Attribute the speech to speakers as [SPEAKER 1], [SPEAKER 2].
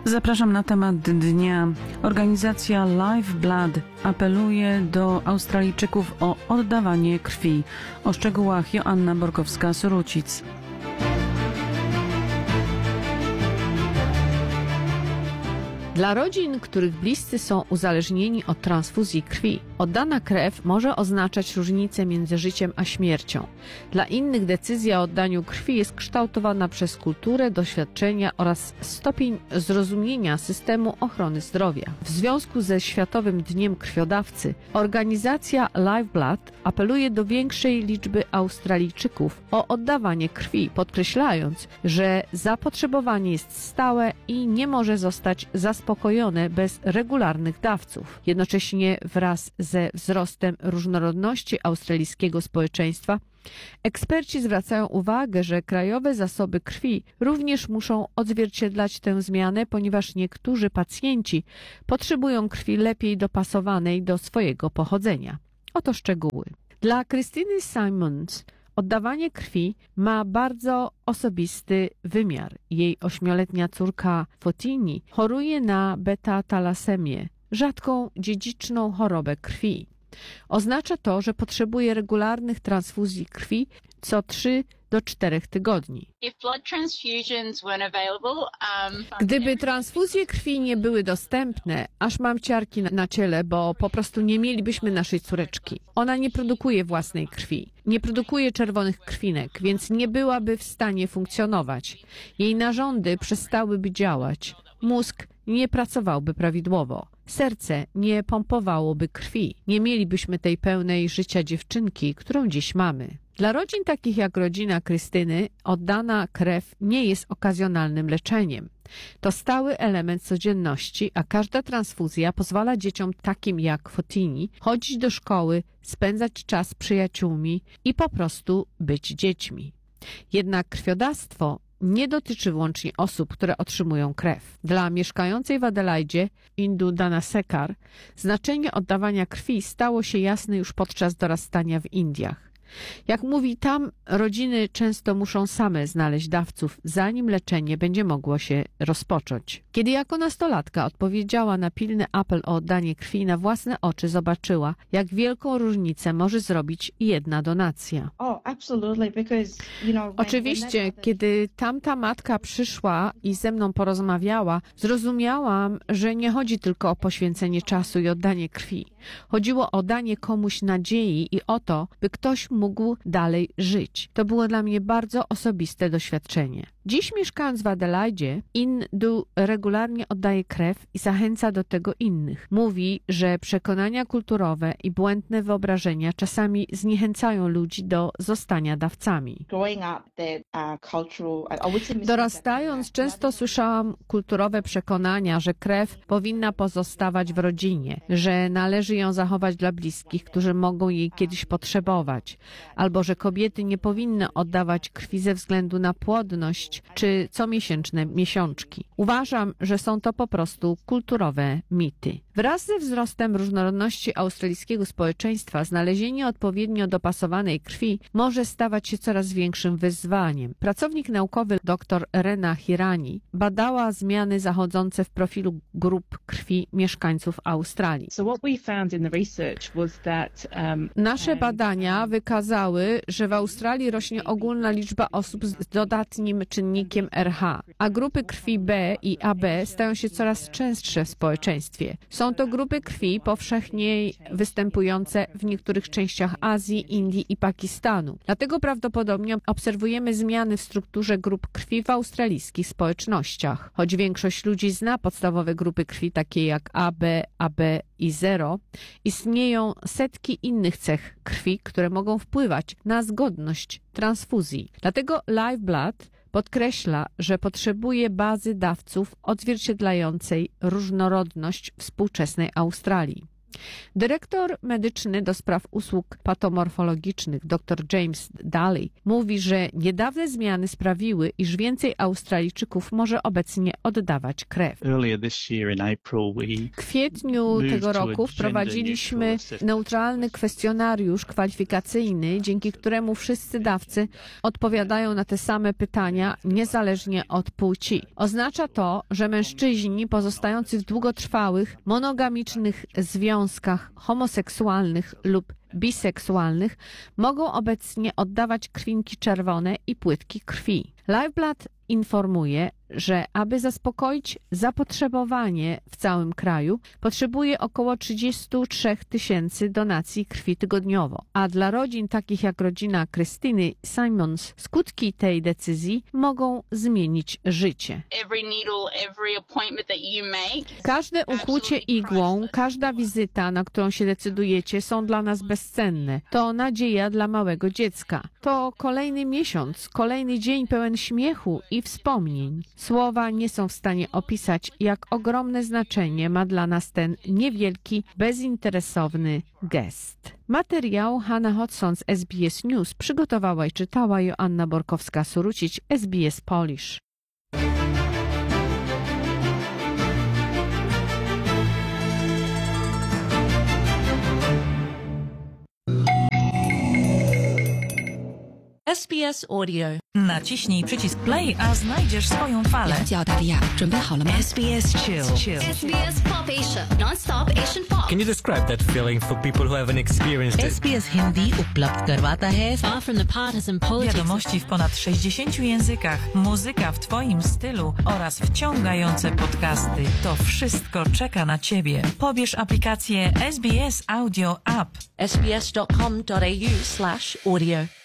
[SPEAKER 1] Zapraszam na temat dnia. Organizacja Lifeblood apeluje do Australijczyków o oddawanie krwi. O szczegółach Joanna Borkowska-Sorucic.
[SPEAKER 2] Dla rodzin, których bliscy są uzależnieni od transfuzji krwi, oddana krew może oznaczać różnicę między życiem a śmiercią. Dla innych decyzja o oddaniu krwi jest kształtowana przez kulturę, doświadczenia oraz stopień zrozumienia systemu ochrony zdrowia. W związku ze Światowym Dniem Krwiodawcy, organizacja Lifeblood apeluje do większej liczby Australijczyków o oddawanie krwi, podkreślając, że zapotrzebowanie jest stałe i nie może zostać zaspokojone bez regularnych dawców. Jednocześnie wraz ze wzrostem różnorodności australijskiego społeczeństwa eksperci zwracają uwagę, że krajowe zasoby krwi również muszą odzwierciedlać tę zmianę, ponieważ niektórzy pacjenci potrzebują krwi lepiej dopasowanej do swojego pochodzenia. Oto szczegóły. Dla Krystyny Simons oddawanie krwi ma bardzo osobisty wymiar. Jej 8-letnia córka Fotini choruje na beta-talasemię, rzadką dziedziczną chorobę krwi. Oznacza to, że potrzebuje regularnych transfuzji krwi co 3 do 4 tygodni. Gdyby transfuzje krwi nie były dostępne, aż mam ciarki na ciele, bo po prostu nie mielibyśmy naszej córeczki. Ona nie produkuje własnej krwi, nie produkuje czerwonych krwinek, więc nie byłaby w stanie funkcjonować. Jej narządy przestałyby działać, mózg nie pracowałby prawidłowo, serce nie pompowałoby krwi, nie mielibyśmy tej pełnej życia dziewczynki, którą dziś mamy. Dla rodzin takich jak rodzina Krystyny oddana krew nie jest okazjonalnym leczeniem. To stały element codzienności, a każda transfuzja pozwala dzieciom takim jak Fotini chodzić do szkoły, spędzać czas z przyjaciółmi i po prostu być dziećmi. Jednak krwiodawstwo nie dotyczy wyłącznie osób, które otrzymują krew. Dla mieszkającej w Adelaidzie Indu Dhanasekar znaczenie oddawania krwi stało się jasne już podczas dorastania w Indiach. Jak mówi, tam rodziny często muszą same znaleźć dawców, zanim leczenie będzie mogło się rozpocząć. Kiedy jako nastolatka odpowiedziała na pilny apel o oddanie krwi, na własne oczy zobaczyła, jak wielką różnicę może zrobić jedna donacja. Oczywiście, kiedy tamta matka przyszła i ze mną porozmawiała, zrozumiałam, że nie chodzi tylko o poświęcenie czasu i oddanie krwi. Chodziło o danie komuś nadziei i o to, by ktoś mógł dalej żyć. To było dla mnie bardzo osobiste doświadczenie. Dziś mieszkając w Adelaidzie, Indu regularnie oddaje krew i zachęca do tego innych. Mówi, że przekonania kulturowe i błędne wyobrażenia czasami zniechęcają ludzi do zostania dawcami. Dorastając, często słyszałam kulturowe przekonania, że krew powinna pozostawać w rodzinie, że należy ją zachować dla bliskich, którzy mogą jej kiedyś potrzebować, albo że kobiety nie powinny oddawać krwi ze względu na płodność czy comiesięczne miesiączki. Uważam, że są to po prostu kulturowe mity. Wraz ze wzrostem różnorodności australijskiego społeczeństwa znalezienie odpowiednio dopasowanej krwi może stawać się coraz większym wyzwaniem. Pracownik naukowy dr Rena Hirani badała zmiany zachodzące w profilu grup krwi mieszkańców Australii. Nasze badania wykazały, że w Australii rośnie ogólna liczba osób z dodatnim czynnikiem RH, a grupy krwi B i AB stają się coraz częstsze w społeczeństwie. Są to grupy krwi powszechnie występujące w niektórych częściach Azji, Indii i Pakistanu. Dlatego prawdopodobnie obserwujemy zmiany w strukturze grup krwi w australijskich społecznościach. Choć większość ludzi zna podstawowe grupy krwi takie jak AB, AB i 0, istnieją setki innych cech krwi, które mogą wpływać na zgodność transfuzji. Dlatego Lifeblood podkreśla, że potrzebuje bazy dawców odzwierciedlającej różnorodność współczesnej Australii. Dyrektor medyczny do spraw usług patomorfologicznych dr James Daly mówi, że niedawne zmiany sprawiły, iż więcej Australijczyków może obecnie oddawać krew. W kwietniu tego roku wprowadziliśmy neutralny kwestionariusz kwalifikacyjny, dzięki któremu wszyscy dawcy odpowiadają na te same pytania, niezależnie od płci. Oznacza to, że mężczyźni pozostający w długotrwałych, monogamicznych związkach homoseksualnych lub biseksualnych mogą obecnie oddawać krwinki czerwone i płytki krwi. Lifeblood informuje, że aby zaspokoić zapotrzebowanie w całym kraju, potrzebuje około 33 000 donacji krwi tygodniowo. A dla rodzin takich jak rodzina Krystyny Simons, skutki tej decyzji mogą zmienić życie. Każde ukłucie igłą, każda wizyta, na którą się decydujecie, są dla nas bezcenne. To nadzieja dla małego dziecka. To kolejny miesiąc, kolejny dzień pełen śmiechu i wspomnień. Słowa nie są w stanie opisać, jak ogromne znaczenie ma dla nas ten niewielki, bezinteresowny gest. Materiał Hannah Hodson z SBS News przygotowała i czytała Joanna Borkowska-Surucić, SBS Polish.
[SPEAKER 3] SBS Audio. Naciśnij przycisk play, a znajdziesz swoją falę. SBS Chill.
[SPEAKER 4] SBS Pop Asia, non-stop Asian pop.
[SPEAKER 5] Can you describe that feeling for people who haven't experienced it?
[SPEAKER 3] SBS Hindi उपलब्ध करवाता है.
[SPEAKER 4] Far from the partisan politics.
[SPEAKER 3] Wiadomości w ponad 60 językach, muzyka w Twoim stylu oraz wciągające podcasty. To wszystko czeka na Ciebie. Pobierz aplikację SBS Audio App.
[SPEAKER 4] SBS.com.au/audio.